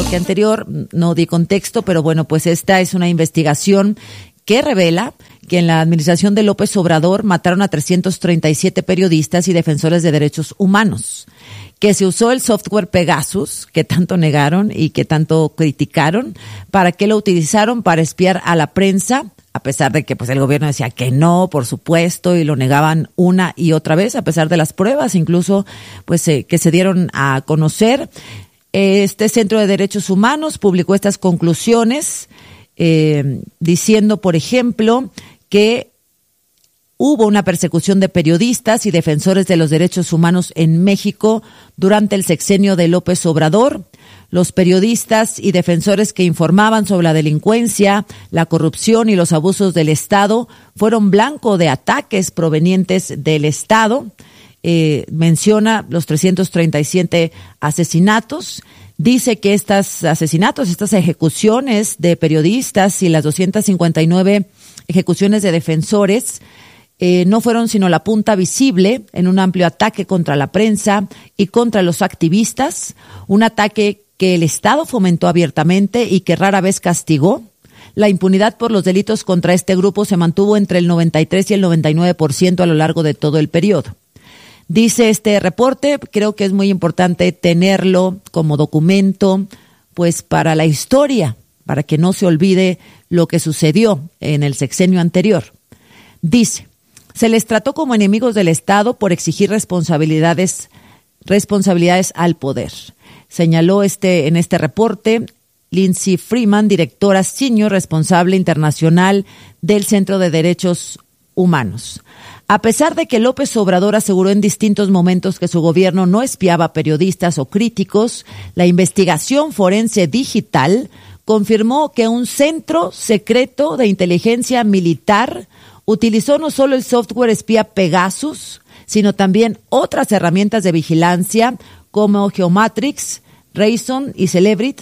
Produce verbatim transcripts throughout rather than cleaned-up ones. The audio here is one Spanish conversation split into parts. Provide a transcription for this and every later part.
bloque anterior, no di contexto, pero bueno, pues esta es una investigación que revela que en la administración de López Obrador mataron a trescientos treinta y siete periodistas y defensores de derechos humanos, que se usó el software Pegasus, que tanto negaron y que tanto criticaron, para que lo utilizaron para espiar a la prensa, a pesar de que pues el gobierno decía que no, por supuesto, y lo negaban una y otra vez, a pesar de las pruebas, incluso pues eh, que se dieron a conocer. Este Centro de Derechos Humanos publicó estas conclusiones eh, diciendo, por ejemplo, que hubo una persecución de periodistas y defensores de los derechos humanos en México durante el sexenio de López Obrador. Los periodistas y defensores que informaban sobre la delincuencia, la corrupción y los abusos del Estado fueron blanco de ataques provenientes del Estado. Eh, menciona los trescientos treinta y siete asesinatos. Dice que estos asesinatos, estas ejecuciones de periodistas y las doscientas cincuenta y nueve ejecuciones de defensores eh, no fueron sino la punta visible en un amplio ataque contra la prensa y contra los activistas, un ataque que el Estado fomentó abiertamente y que rara vez castigó. La impunidad por los delitos contra este grupo se mantuvo entre el noventa y tres y el noventa y nueve por ciento a lo largo de todo el periodo. Dice este reporte, creo que es muy importante tenerlo como documento, pues para la historia, para que no se olvide lo que sucedió en el sexenio anterior. Dice, se les trató como enemigos del Estado por exigir responsabilidades, responsabilidades al poder. Señaló este, en este reporte Lindsay Freeman, directora senior responsable internacional del Centro de Derechos Humanos. A pesar de que López Obrador aseguró en distintos momentos que su gobierno no espiaba a periodistas o críticos, la investigación forense digital confirmó que un centro secreto de inteligencia militar utilizó no solo el software espía Pegasus, sino también otras herramientas de vigilancia como Geomatrix, Reason y Celebrit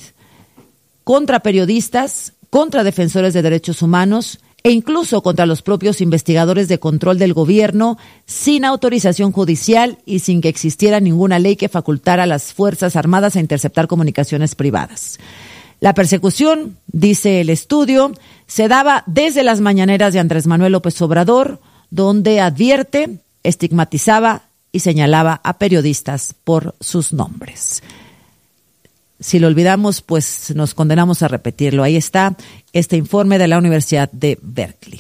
contra periodistas, contra defensores de derechos humanos e incluso contra los propios investigadores de control del gobierno, sin autorización judicial y sin que existiera ninguna ley que facultara a las Fuerzas Armadas a interceptar comunicaciones privadas. La persecución, dice el estudio, se daba desde las mañaneras de Andrés Manuel López Obrador, donde advierte, estigmatizaba y señalaba a periodistas por sus nombres. Si lo olvidamos, pues nos condenamos a repetirlo. Ahí está este informe de la Universidad de Berkeley.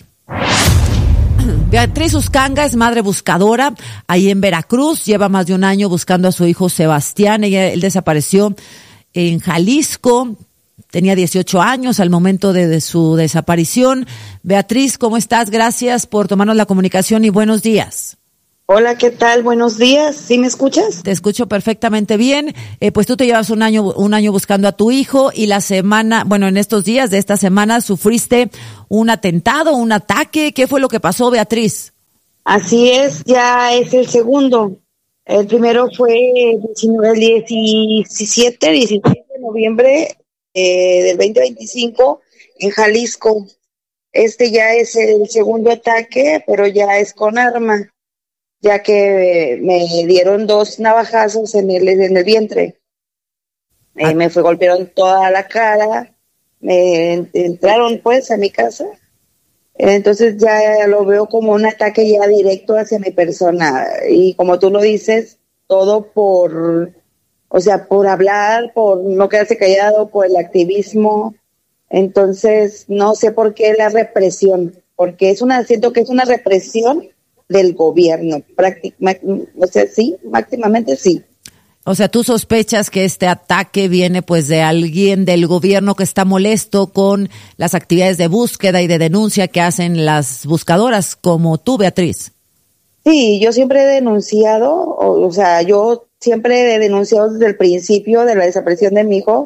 Beatriz Uscanga es madre buscadora ahí en Veracruz. Lleva más de un año buscando a su hijo Sebastián. Ella, él desapareció en Jalisco. Tenía dieciocho años al momento de, de su desaparición. Beatriz, ¿cómo estás? Gracias por tomarnos la comunicación y buenos días. Hola, ¿qué tal? Buenos días. ¿Sí me escuchas? Te escucho perfectamente bien. Eh, pues tú te llevas un año, un año buscando a tu hijo y la semana, bueno, en estos días de esta semana sufriste un atentado, un ataque. ¿Qué fue lo que pasó, Beatriz? Así es, ya es el segundo. El primero fue el diecisiete, diecisiete de noviembre eh, del veinte veinticinco en Jalisco. Este ya es el segundo ataque, pero ya es con arma, ya que me dieron dos navajazos en el, en el vientre. Eh, ah. Me fue, golpearon toda la cara, me entraron pues a mi casa, entonces ya lo veo como un ataque ya directo hacia mi persona, y como tú lo dices, todo por, o sea, por hablar, por no quedarse callado, por el activismo. Entonces no sé por qué la represión, porque es una, siento que es una represión del gobierno, prácticamente, o sea, sí, máximamente sí. O sea, tú sospechas que este ataque viene pues de alguien del gobierno que está molesto con las actividades de búsqueda y de denuncia que hacen las buscadoras como tú, Beatriz. Sí, yo siempre he denunciado, o, o sea, yo siempre he denunciado desde el principio de la desaparición de mi hijo,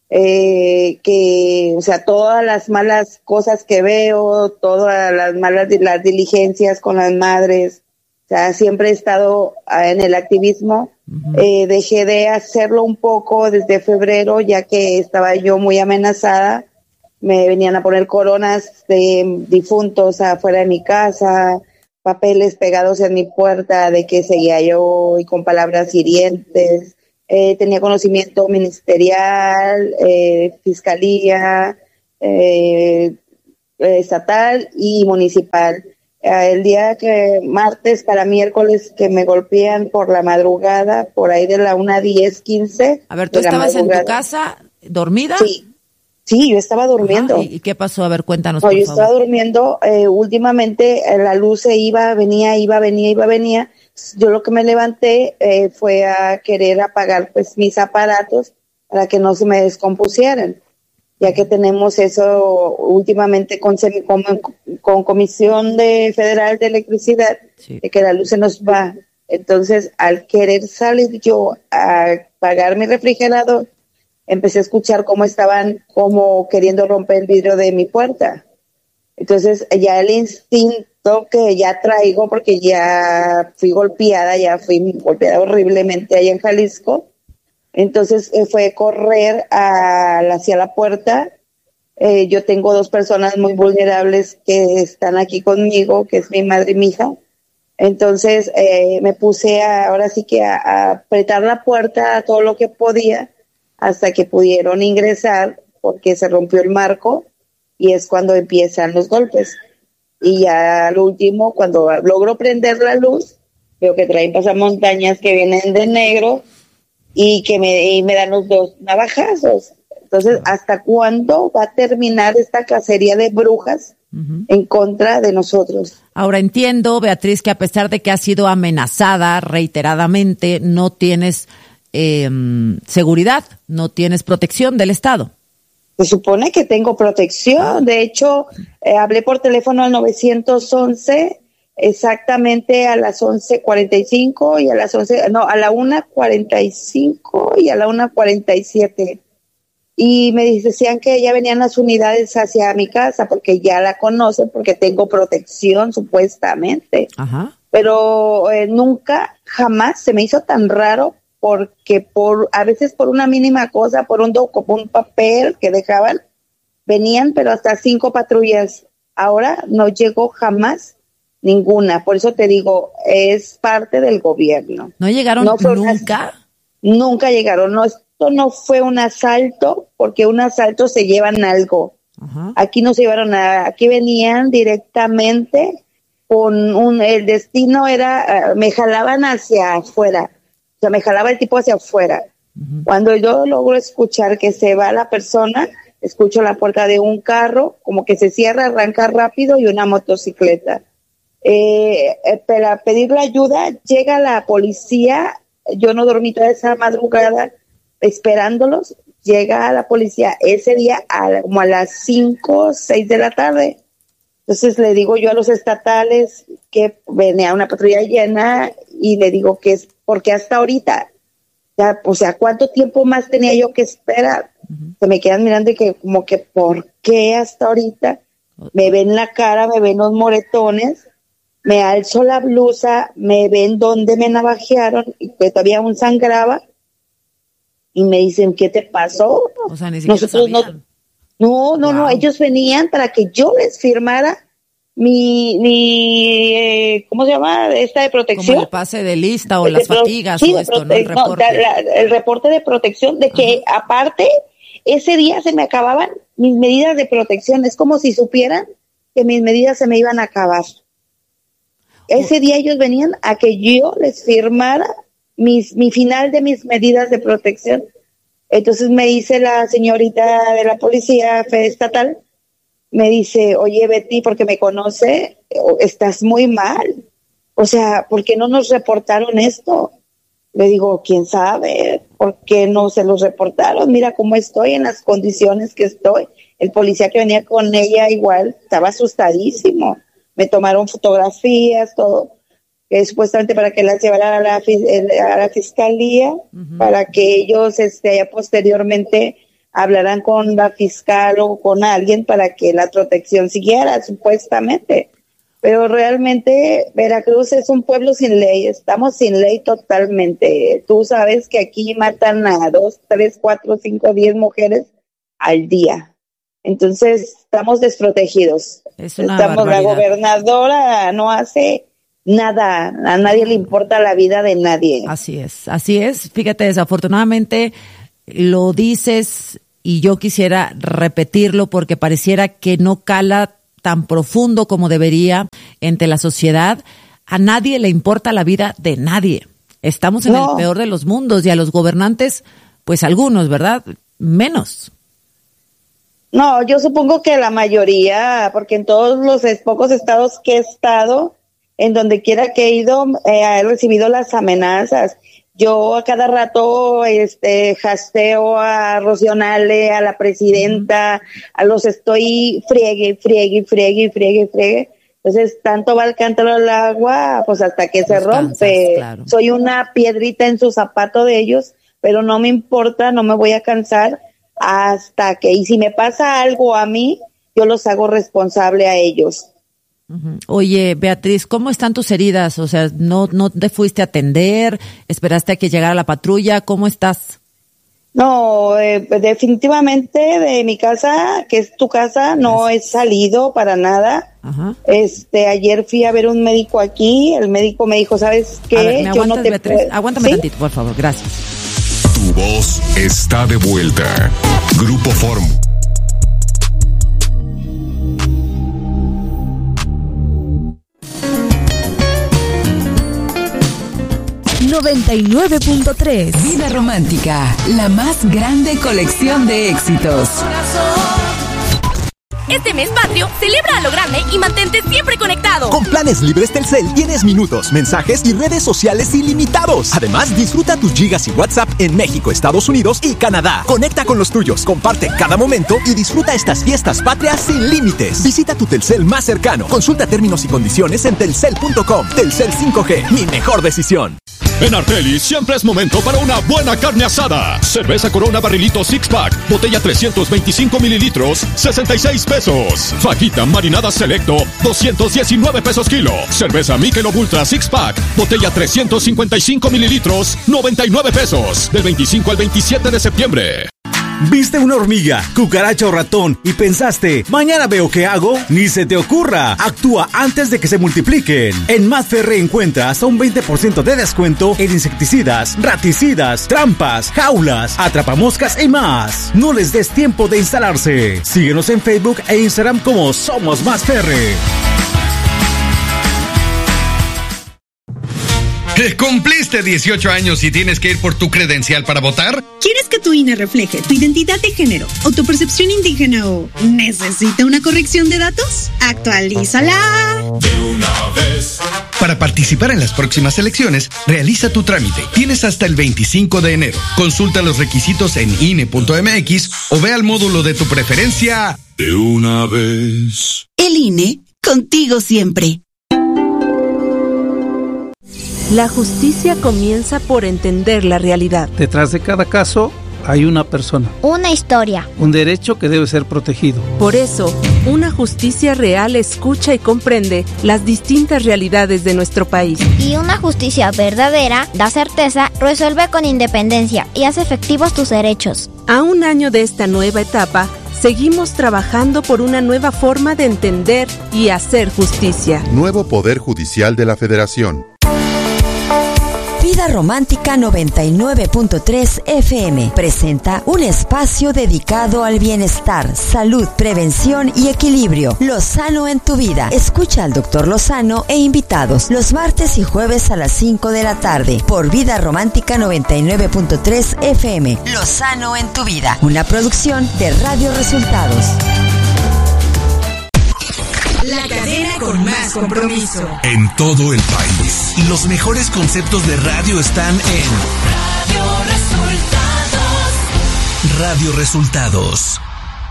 eh, que, o sea, todas las malas cosas que veo, todas las malas las diligencias con las madres, o sea, siempre he estado en el activismo. Uh-huh. Eh, dejé de hacerlo un poco desde febrero, ya que estaba yo muy amenazada. Me venían a poner coronas de difuntos afuera de mi casa, papeles pegados en mi puerta de que seguía yo y con palabras hirientes. eh, tenía conocimiento ministerial, eh, fiscalía, eh, estatal y municipal. Eh, el día que martes para miércoles que me golpean por la madrugada, por ahí de la una diez, quince. A ver, ¿tú estabas en tu casa dormida? Sí, sí, yo estaba durmiendo. Ajá. ¿Y qué pasó? A ver, cuéntanos, no, por yo favor. estaba durmiendo, eh, últimamente eh, la luz se iba, venía, iba, venía, iba, venía. Yo lo que me levanté eh, fue a querer apagar pues mis aparatos para que no se me descompusieran, ya que tenemos eso últimamente con, con, con Comisión de Federal de Electricidad, sí, de que la luz se nos va. Entonces, al querer salir yo a apagar mi refrigerador, empecé a escuchar cómo estaban como queriendo romper el vidrio de mi puerta. Entonces, ya el instinto que ya traigo, porque ya fui golpeada, ya fui golpeada horriblemente allá en Jalisco. Entonces eh, fue correr a, hacia la puerta. Eh, yo tengo dos personas muy vulnerables que están aquí conmigo, que es mi madre y mi hija. Entonces eh, me puse a, ahora sí que a, a apretar la puerta a todo lo que podía hasta que pudieron ingresar, porque se rompió el marco y es cuando empiezan los golpes. Y ya al último, cuando logro prender la luz, veo que traen pasamontañas que vienen de negro y que me, y me dan los dos navajazos. Entonces, ¿hasta cuándo va a terminar esta cacería de brujas uh-huh. en contra de nosotros? Ahora entiendo, Beatriz, que a pesar de que has sido amenazada reiteradamente, no tienes eh, seguridad, no tienes protección del Estado. Se supone que tengo protección. De hecho, eh, hablé por teléfono al nueve once exactamente a las once cuarenta y cinco y a las once, no, a la una cuarenta y cinco y a la una cuarenta y siete. Y me decían que ya venían las unidades hacia mi casa porque ya la conocen, porque tengo protección supuestamente. Ajá. Pero eh, nunca, jamás se me hizo tan raro, porque por a veces por una mínima cosa, por un, doc, un papel que dejaban, venían, pero hasta cinco patrullas. Ahora no llegó jamás ninguna. Por eso te digo, es parte del gobierno. ¿No llegaron no nunca? Una, nunca llegaron. No, esto no fue un asalto, porque un asalto se llevan algo. Ajá. Aquí no se llevaron nada. Aquí venían directamente con un, el destino era, uh, me jalaban hacia afuera. O sea, me jalaba el tipo hacia afuera. Uh-huh. Cuando yo logro escuchar que se va la persona, escucho la puerta de un carro, como que se cierra, arranca rápido, y una motocicleta. Eh, eh, para pedir la ayuda, llega la policía. Yo no dormí toda esa madrugada esperándolos. Llega la policía ese día a, como a las cinco, seis de la tarde. Entonces le digo yo a los estatales que venía una patrulla llena y le digo que es porque hasta ahorita, ya, o sea, ¿cuánto tiempo más tenía yo que esperar? Uh-huh. Se me quedan mirando y que como que ¿por qué hasta ahorita? Me ven la cara, me ven los moretones, me alzo la blusa, me ven donde me navajearon y que todavía aún sangraba y me dicen, ¿qué te pasó? O sea, ni siquiera Nosotros sabían. no, no, no, wow. no, ellos venían para que yo les firmara mi, mi eh, ¿cómo se llama? Esta de protección. Como el pase de lista o de las pro- fatigas sí, o esto, prote- ¿no? El reporte. No, la, el reporte de protección, de que Ajá. aparte, ese día se me acababan mis medidas de protección. Es como si supieran que mis medidas se me iban a acabar. Ese día ellos venían a que yo les firmara mis, mi final de mis medidas de protección. Entonces me dice la señorita de la policía estatal, me dice, oye Betty, porque me conoce, estás muy mal. O sea, ¿por qué no nos reportaron esto? Le digo, ¿quién sabe? ¿Por qué no se los reportaron? Mira cómo estoy, en las condiciones que estoy. El policía que venía con ella igual estaba asustadísimo. Me tomaron fotografías, todo. Que supuestamente para que las llevara a la, a la fiscalía, uh-huh. para que ellos este, ya posteriormente hablarán con la fiscal o con alguien para que la protección siguiera, supuestamente. Pero realmente Veracruz es un pueblo sin ley, estamos sin ley totalmente. Tú sabes que aquí matan a dos, tres, cuatro, cinco, diez mujeres al día. Entonces estamos desprotegidos. Es una estamos, barbaridad. La gobernadora no hace nada, a nadie le importa la vida de nadie. Así es, así es. Fíjate, desafortunadamente lo dices y yo quisiera repetirlo porque pareciera que no cala tan profundo como debería entre la sociedad. A nadie le importa la vida de nadie. Estamos en no. el peor de los mundos y a los gobernantes, pues algunos, ¿verdad? Menos. No, yo supongo que la mayoría, porque en todos los pocos estados que he estado, en donde quiera que he ido, eh, he recibido las amenazas. Yo a cada rato este hasteo a Rocío Nale, a la presidenta, a los estoy friegue, friegue, friegue, friegue, friegue. Entonces, tanto va el cántaro al agua, pues hasta que se rompe. Claro. Soy una piedrita en su zapato de ellos, pero no me importa, no me voy a cansar hasta que, y si me pasa algo a mí, yo los hago responsable a ellos. Oye, Beatriz, ¿cómo están tus heridas? O sea, ¿no no te fuiste a atender? ¿Esperaste a que llegara la patrulla? ¿Cómo estás? No, eh, definitivamente de mi casa, que es tu casa, no he salido para nada. Ajá. Este, ayer fui a ver un médico aquí, el médico me dijo, ¿sabes qué? A ver, ¿me Yo no te Beatriz? Puedo... Aguántame ¿Sí? tantito, por favor, gracias. Tu voz está de vuelta. Grupo Form. noventa y nueve punto tres. Vida Romántica, la más grande colección de éxitos. Este mes patrio, celebra a lo grande y mantente siempre conectado. Con planes libres Telcel tienes minutos, mensajes y redes sociales ilimitados. Además, disfruta tus gigas y WhatsApp en México, Estados Unidos y Canadá. Conecta con los tuyos, comparte cada momento y disfruta estas fiestas patrias sin límites. Visita tu Telcel más cercano. Consulta términos y condiciones en telcel punto com. Telcel cinco G, mi mejor decisión. En Arteli siempre es momento para una buena carne asada. Cerveza Corona Barrilito Six Pack, botella trescientos veinticinco mililitros, sesenta y seis pesos. Fajita marinada Selecto, doscientos diecinueve pesos kilo. Cerveza Michelob Ultra Six Pack, botella trescientos cincuenta y cinco mililitros, noventa y nueve pesos. Del veinticinco al veintisiete de septiembre. ¿Viste una hormiga, cucaracha o ratón y pensaste, mañana veo qué hago? Ni se te ocurra. Actúa antes de que se multipliquen. En Madferre encuentra hasta un veinte por ciento de descuento en insecticidas, raticidas, trampas, jaulas, atrapamoscas y más. No les des tiempo de instalarse. Síguenos en Facebook e Instagram como Somos Madferre. ¿Cumpliste dieciocho años y tienes que ir por tu credencial para votar? ¿Quieres que tu I N E refleje tu identidad de género o tu percepción indígena o necesita una corrección de datos? ¡Actualízala! De una vez. Para participar en las próximas elecciones, realiza tu trámite. Tienes hasta el veinticinco de enero. Consulta los requisitos en I N E punto M X o ve al módulo de tu preferencia. De una vez. El I N E, contigo siempre. La justicia comienza por entender la realidad. Detrás de cada caso hay una persona. Una historia. Un derecho que debe ser protegido. Por eso, una justicia real escucha y comprende las distintas realidades de nuestro país. Y una justicia verdadera da certeza, resuelve con independencia y hace efectivos tus derechos. A un año de esta nueva etapa, seguimos trabajando por una nueva forma de entender y hacer justicia. Nuevo Poder Judicial de la Federación. Vida Romántica noventa y nueve punto tres F M presenta un espacio dedicado al bienestar, salud, prevención y equilibrio. Lozano en tu vida. Escucha al doctor Lozano e invitados los martes y jueves a las cinco de la tarde por Vida Romántica noventa y nueve punto tres F M. Lozano en tu vida. Una producción de Radio Resultados. La cadena con más compromiso. En todo el país. Los mejores conceptos de radio están en Radio Resultados. Radio Resultados.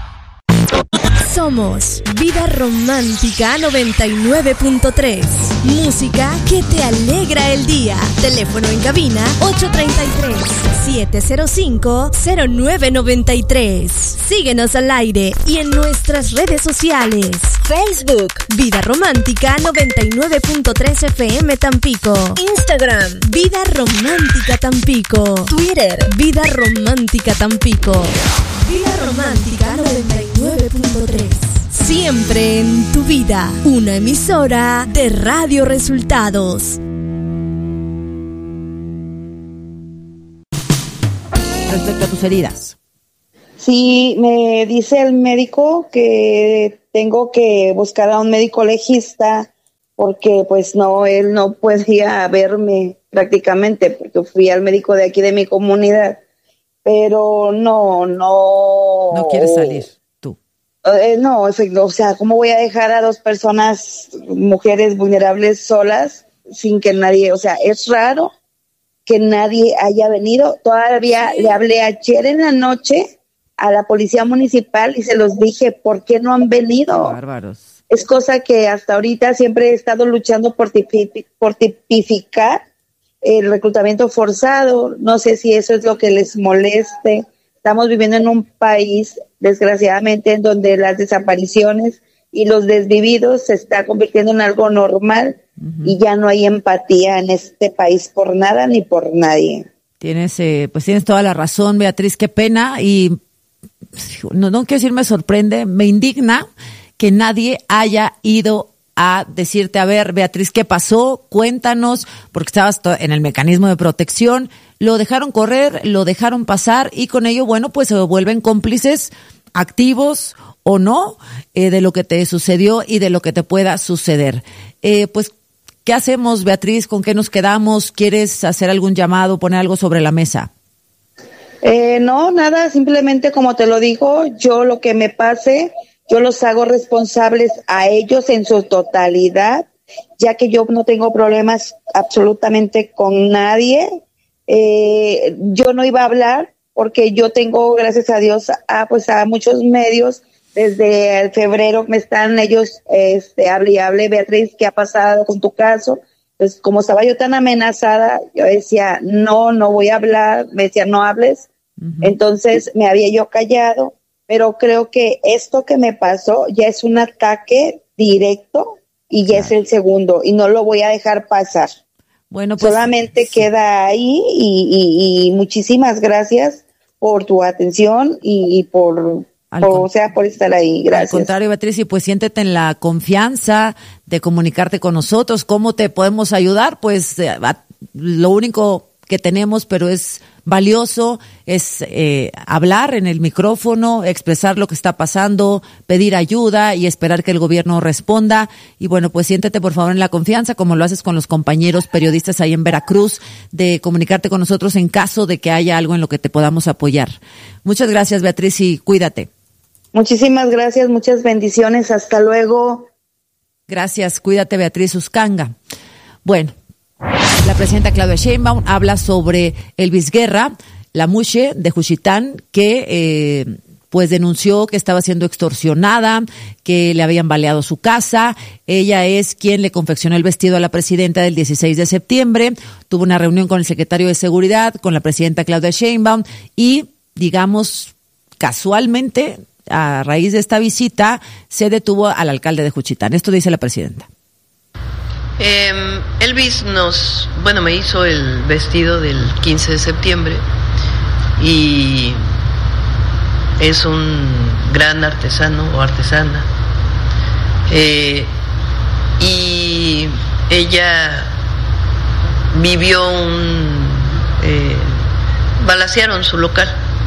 Somos Vida Romántica noventa y nueve punto tres. Música que te alegra el día. Teléfono en cabina ocho tres tres, siete cero cinco, cero nueve nueve tres. Síguenos al aire y en nuestras redes sociales. Facebook Vida Romántica noventa y nueve punto tres F M Tampico. Instagram Vida Romántica Tampico. Twitter Vida Romántica Tampico. Vida Romántica noventa y nueve punto tres. Siempre en tu vida, una emisora de Radio Resultados. Respecto a tus heridas. Sí, me dice el médico que tengo que buscar a un médico legista porque pues no, él no podía verme prácticamente porque fui al médico de aquí de mi comunidad, pero no, no. No quieres salir tú. Eh, no, o sea, ¿cómo voy a dejar a dos personas, mujeres vulnerables solas sin que nadie, o sea, es raro que nadie haya venido? Todavía le hablé ayer en la noche a la policía municipal y se los dije, ¿por qué no han venido? Bárbaros. Es cosa que hasta ahorita siempre he estado luchando por, tipi, por tipificar el reclutamiento forzado. No sé si eso es lo que les moleste. Estamos viviendo en un país, desgraciadamente, en donde las desapariciones y los desvividos se está convirtiendo en algo normal. Uh-huh. Y ya no hay empatía en este país por nada ni por nadie. Tienes, eh, pues tienes toda la razón, Beatriz, qué pena, y no, no quiero decir me sorprende, me indigna que nadie haya ido a decirte, a ver, Beatriz, ¿qué pasó? Cuéntanos, porque estabas en el mecanismo de protección, lo dejaron correr, lo dejaron pasar, y con ello, bueno, pues se vuelven cómplices activos o no, eh, de lo que te sucedió y de lo que te pueda suceder. Eh, pues, ¿qué hacemos, Beatriz? ¿Con qué nos quedamos? ¿Quieres hacer algún llamado, poner algo sobre la mesa? Eh, no, nada, simplemente como te lo digo, yo lo que me pase, yo los hago responsables a ellos en su totalidad, ya que yo no tengo problemas absolutamente con nadie. Eh, yo no iba a hablar porque yo tengo, gracias a Dios, a, pues a muchos medios. Desde el febrero me están ellos, este, hable y hable, Beatriz, ¿qué ha pasado con tu caso? Pues como estaba yo tan amenazada, yo decía, no, no voy a hablar, me decía, no hables. Uh-huh. Entonces me había yo callado, pero creo que esto que me pasó ya es un ataque directo y ya claro. es el segundo, y no lo voy a dejar pasar. Bueno, pues solamente sí. queda ahí, y, y, y muchísimas gracias por tu atención y, y por... O, o sea, por estar ahí, gracias. Al contrario, Beatriz, y pues siéntete en la confianza de comunicarte con nosotros. ¿Cómo te podemos ayudar? Pues eh, lo único que tenemos, pero es valioso, es eh, hablar en el micrófono, expresar lo que está pasando, pedir ayuda y esperar que el gobierno responda. Y bueno, pues siéntete por favor en la confianza, como lo haces con los compañeros periodistas ahí en Veracruz, de comunicarte con nosotros en caso de que haya algo en lo que te podamos apoyar. Muchas gracias, Beatriz, y cuídate. Muchísimas gracias, muchas bendiciones, hasta luego. Gracias, cuídate, Beatriz Uscanga. Bueno, la presidenta Claudia Sheinbaum habla sobre Elvis Guerra, la mushe de Juchitán, que eh, pues denunció que estaba siendo extorsionada, que le habían baleado su casa. Ella es quien le confeccionó el vestido a la presidenta del dieciséis de septiembre. Tuvo una reunión con el secretario de Seguridad, con la presidenta Claudia Sheinbaum, y, digamos, casualmente, a raíz de esta visita, se detuvo al alcalde de Juchitán. Esto dice la presidenta. Eh, Elvis nos, bueno, me hizo el vestido del quince de septiembre y es un gran artesano o artesana. Eh, y ella vivió un... Eh, balacearon su local.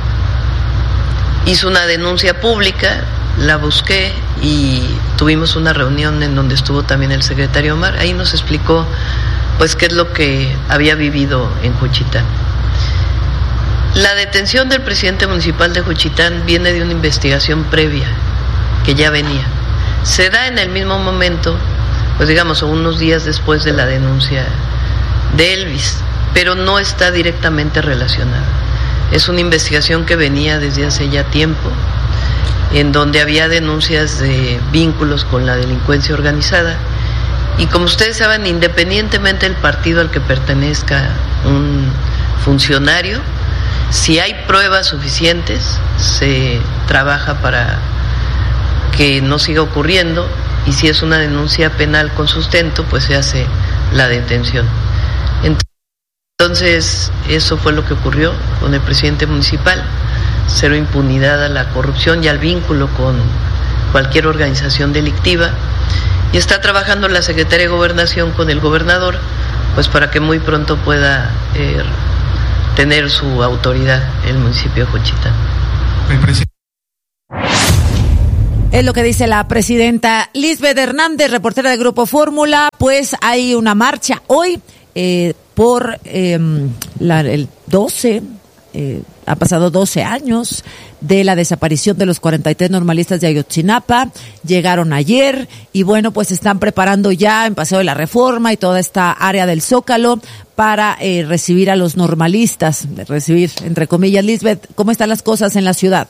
Hizo una denuncia pública, la busqué y tuvimos una reunión en donde estuvo también el secretario Omar. Ahí nos explicó pues qué es lo que había vivido en Juchitán. La detención del presidente municipal de Juchitán viene de una investigación previa que ya venía. Se da en el mismo momento, pues digamos, unos días después de la denuncia de Elvis, pero no está directamente relacionada. Es una investigación que venía desde hace ya tiempo, en donde había denuncias de vínculos con la delincuencia organizada. Y como ustedes saben, independientemente del partido al que pertenezca un funcionario, si hay pruebas suficientes, se trabaja para que no siga ocurriendo, y si es una denuncia penal con sustento, pues se hace la detención. Entonces, eso fue lo que ocurrió con el presidente municipal. Cero impunidad a la corrupción y al vínculo con cualquier organización delictiva, y está trabajando la Secretaría de Gobernación con el gobernador, pues para que muy pronto pueda eh, tener su autoridad el municipio de Juchitán. Es lo que dice la presidenta Lisbeth Hernández, reportera del Grupo Fórmula. Pues hay una marcha hoy eh, por eh, la, el doce, eh, ha pasado doce años de la desaparición de los cuarenta y tres normalistas de Ayotzinapa. Llegaron ayer y bueno, pues están preparando ya en Paseo de la Reforma y toda esta área del Zócalo para eh, recibir a los normalistas, recibir entre comillas. Lisbeth, ¿cómo están las cosas en la ciudad?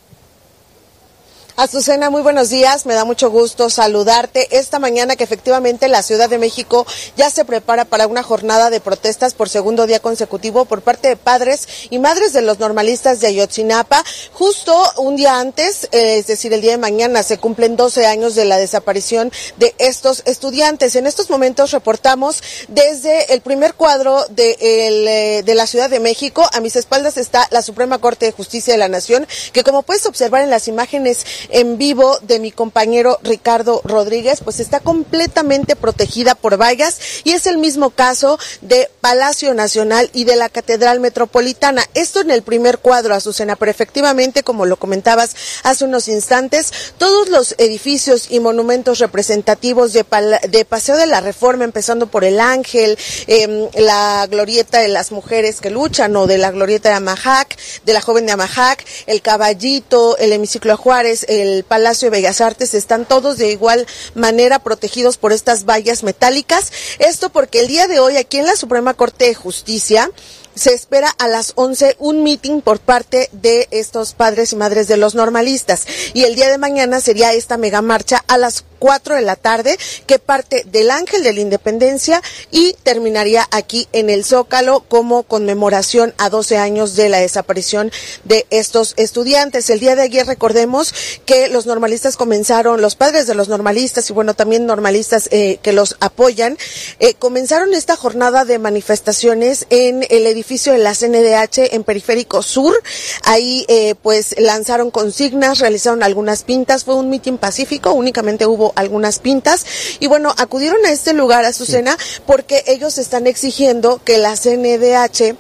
Azucena, muy buenos días, me da mucho gusto saludarte esta mañana que efectivamente la Ciudad de México ya se prepara para una jornada de protestas por segundo día consecutivo por parte de padres y madres de los normalistas de Ayotzinapa. Justo un día antes, eh, es decir, el día de mañana, se cumplen doce años de la desaparición de estos estudiantes. En estos momentos reportamos desde el primer cuadro de, el, eh, de la Ciudad de México. A mis espaldas está la Suprema Corte de Justicia de la Nación, que como puedes observar en las imágenes en vivo de mi compañero Ricardo Rodríguez, pues está completamente protegida por vallas, y es el mismo caso de Palacio Nacional y de la Catedral Metropolitana. Esto en el primer cuadro, Azucena, pero efectivamente, como lo comentabas hace unos instantes, todos los edificios y monumentos representativos de, Pala- de Paseo de la Reforma, empezando por el Ángel, eh, la glorieta de las mujeres que luchan, o de la glorieta de Amajac, de la joven de Amajac, el Caballito, el hemiciclo de Juárez, el Palacio de Bellas Artes, están todos de igual manera protegidos por estas vallas metálicas. Esto porque el día de hoy aquí en la Suprema Corte de Justicia se espera a las once un meeting por parte de estos padres y madres de los normalistas, y el día de mañana sería esta mega marcha a las cuatro de la tarde, que parte del Ángel de la Independencia y terminaría aquí en el Zócalo como conmemoración a doce años de la desaparición de estos estudiantes. El día de ayer, recordemos que los normalistas comenzaron, los padres de los normalistas y bueno, también normalistas eh, que los apoyan, eh, comenzaron esta jornada de manifestaciones en el edificio de la C N D H en Periférico Sur. Ahí eh, pues lanzaron consignas, realizaron algunas pintas, fue un mitin pacífico, únicamente hubo algunas pintas, y bueno, acudieron a este lugar, Azucena, sí, porque ellos están exigiendo que la C N D H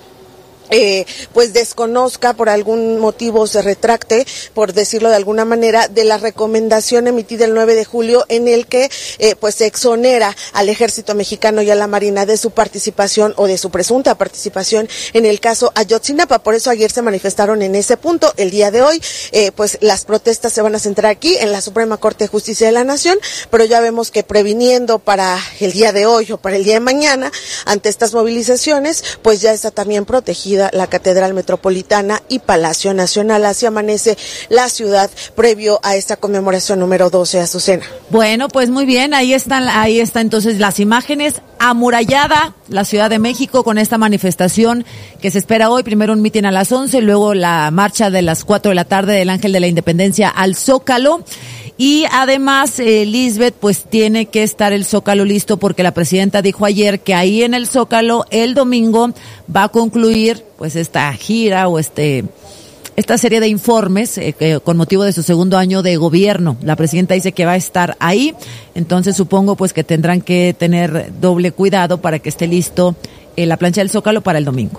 Eh, pues desconozca, por algún motivo se retracte, por decirlo de alguna manera, de la recomendación emitida el nueve de julio en el que eh, pues se exonera al Ejército Mexicano y a la Marina de su participación o de su presunta participación en el caso Ayotzinapa. Por eso ayer se manifestaron en ese punto. El día de hoy eh, pues las protestas se van a centrar aquí en la Suprema Corte de Justicia de la Nación, pero ya vemos que previniendo para el día de hoy o para el día de mañana ante estas movilizaciones, pues ya está también protegida la Catedral Metropolitana y Palacio Nacional. Así amanece la ciudad previo a esta conmemoración número doce, Azucena. Bueno, pues muy bien, ahí están, ahí está entonces las imágenes. Amurallada la Ciudad de México con esta manifestación que se espera hoy. Primero un mitin a las once, luego la marcha de las cuatro de la tarde del Ángel de la Independencia al Zócalo. Y además, eh, Lisbeth, pues tiene que estar el Zócalo listo porque la presidenta dijo ayer que ahí en el Zócalo el domingo va a concluir pues esta gira o este esta serie de informes eh, que, con motivo de su segundo año de gobierno. La presidenta dice que va a estar ahí, entonces supongo pues que tendrán que tener doble cuidado para que esté listo eh, la plancha del Zócalo para el domingo.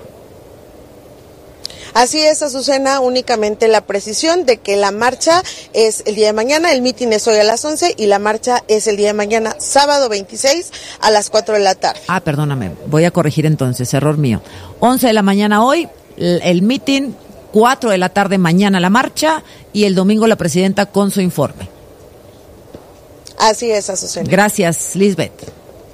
Así es, Azucena, únicamente la precisión de que la marcha es el día de mañana, el mitin es hoy a las once y la marcha es el día de mañana, sábado veintiséis a las cuatro de la tarde. Ah, perdóname, voy a corregir entonces, error mío. once de la mañana hoy, el, el mitin, cuatro de la tarde mañana la marcha y el domingo la presidenta con su informe. Así es, Azucena. Gracias, Lisbeth.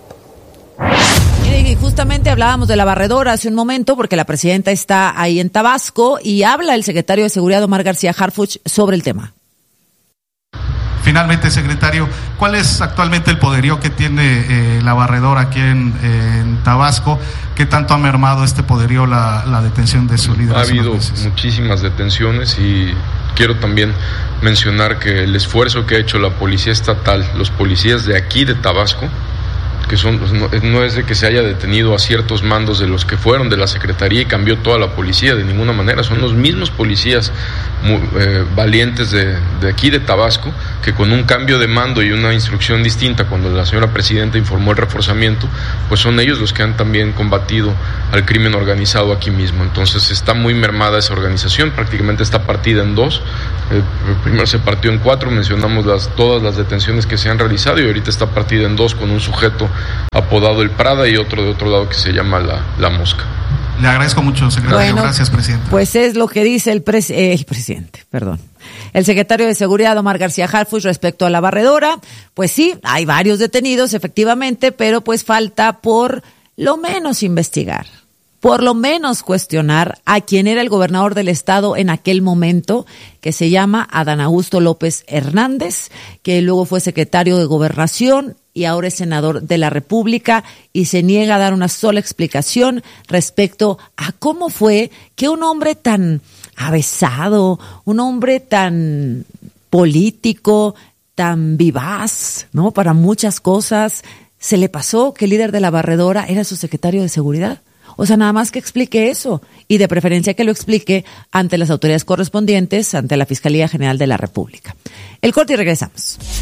Y justamente hablábamos de la barredora hace un momento porque la presidenta está ahí en Tabasco y habla el secretario de Seguridad Omar García Harfuch sobre el tema. Finalmente, secretario, ¿cuál es actualmente el poderío que tiene eh, la barredora aquí en, en Tabasco? ¿Qué tanto ha mermado este poderío la, la detención de su líder? Ha habido muchísimas detenciones y quiero también mencionar que el esfuerzo que ha hecho la policía estatal, los policías de aquí de Tabasco, que son, no, no es de que se haya detenido a ciertos mandos de los que fueron de la Secretaría y cambió toda la policía, de ninguna manera, son los mismos policías muy, eh, valientes de, de aquí de Tabasco, que con un cambio de mando y una instrucción distinta, cuando la señora Presidenta informó el reforzamiento, pues son ellos los que han también combatido al crimen organizado aquí mismo. Entonces está muy mermada esa organización, prácticamente está partida en dos. Eh, primero se partió en cuatro, mencionamos las, todas las detenciones que se han realizado, y ahorita está partida en dos con un sujeto apodado el Prada y otro de otro lado que se llama la, la Mosca. Le agradezco mucho, secretario. Bueno, gracias, presidente. Pues es lo que dice el, pres- eh, el presidente, perdón. El secretario de Seguridad, Omar García Harfuch, respecto a la barredora. Pues sí, hay varios detenidos, efectivamente, pero pues falta por lo menos investigar, por lo menos cuestionar a quien era el gobernador del estado en aquel momento, que se llama Adán Augusto López Hernández, que luego fue secretario de Gobernación y ahora es senador de la República, y se niega a dar una sola explicación respecto a cómo fue que un hombre tan avesado, un hombre tan político, tan vivaz, ¿no? Para muchas cosas, se le pasó que el líder de la barredora era su secretario de Seguridad. O sea, nada más que explique eso, y de preferencia que lo explique ante las autoridades correspondientes, ante la Fiscalía General de la República. El corte y regresamos.